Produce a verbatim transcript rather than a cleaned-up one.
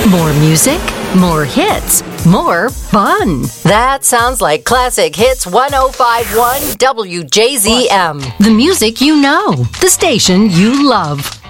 More music, more hits, more fun. That sounds like Classic Hits one oh five point one W J Z M. The music you know, the station you love.